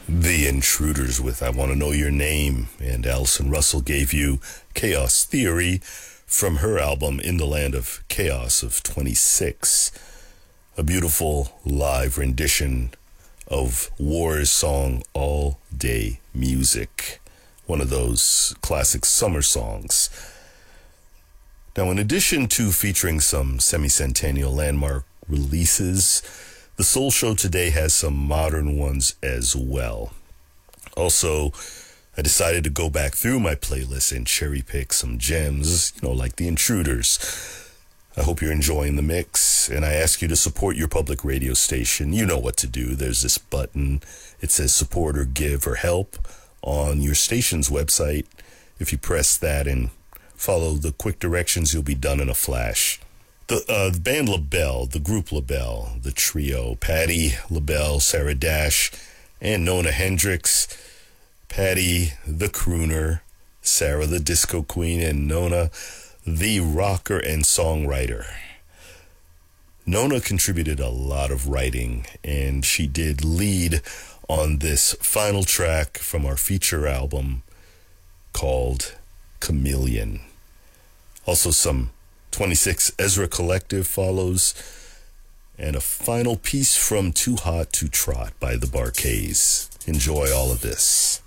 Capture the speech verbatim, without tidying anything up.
The Intruders with I Want to Know Your Name, and Allison Russell gave you Chaos Theory from her album In the Land of Chaos of twenty-six. A beautiful live rendition of War's song All Day Music, one of those classic summer songs. Now, in addition to featuring some semi-centennial landmark releases, the Soul Show today has some modern ones as well. Also, I decided to go back through my playlist and cherry pick some gems, you know, like The Intruders. I hope you're enjoying the mix, and I ask you to support your public radio station. You know what to do. There's this button. It says support or give or help on your station's website. If you press that and follow the quick directions, you'll be done in a flash. The, uh, the band LaBelle, the group LaBelle, the trio, Patti LaBelle, Sarah Dash, and Nona Hendryx. Patti, the crooner, Sarah, the disco queen, and Nona, the rocker and songwriter. Nona contributed a lot of writing, and she did lead on this final track from our feature album called Chameleon. Also, some twenty-six Ezra Collective follows, and a final piece from Too Hot to Trot by the Bar-Kays. Enjoy all of this.